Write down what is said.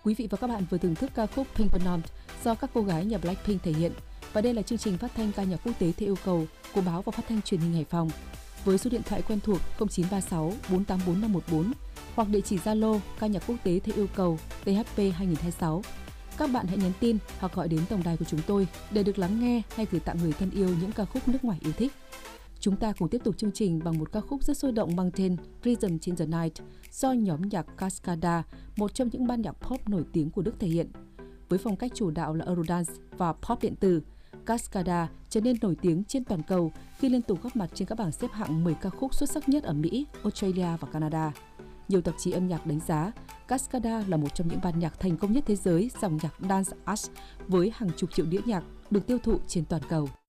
Quý vị và các bạn vừa thưởng thức ca khúc Pink Pantone do các cô gái nhà Blackpink thể hiện. Và đây là chương trình phát thanh ca nhạc quốc tế theo yêu cầu của báo và phát thanh truyền hình Hải Phòng. Với số điện thoại quen thuộc 0936 484 514 hoặc địa chỉ Zalo ca nhạc quốc tế theo yêu cầu THP 2026. Các bạn hãy nhắn tin hoặc gọi đến tổng đài của chúng tôi để được lắng nghe hay gửi tặng người thân yêu những ca khúc nước ngoài yêu thích. Chúng ta cùng tiếp tục chương trình bằng một ca khúc rất sôi động mang tên Rhythm in the Night do nhóm nhạc Cascada, một trong những ban nhạc pop nổi tiếng của Đức thể hiện. Với phong cách chủ đạo là Eurodance và pop điện tử, Cascada trở nên nổi tiếng trên toàn cầu khi liên tục góp mặt trên các bảng xếp hạng 10 ca khúc xuất sắc nhất ở Mỹ, Australia và Canada. Nhiều tạp chí âm nhạc đánh giá Cascada là một trong những ban nhạc thành công nhất thế giới dòng nhạc dance art với hàng chục triệu đĩa nhạc được tiêu thụ trên toàn cầu.